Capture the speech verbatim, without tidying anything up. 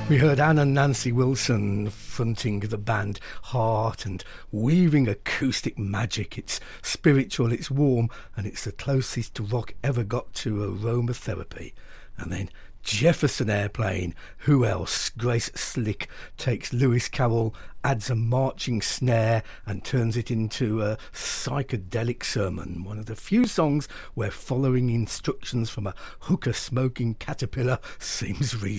We heard Ann and Nancy Wilson fronting the band Heart and weaving acoustic magic. It's spiritual, it's warm, and it's the closest rock ever got to aromatherapy. And then Jefferson Airplane, who else? Grace Slick takes Lewis Carroll, adds a marching snare and turns it into a psychedelic sermon. One of the few songs where following instructions from a hookah smoking caterpillar seems reasonable.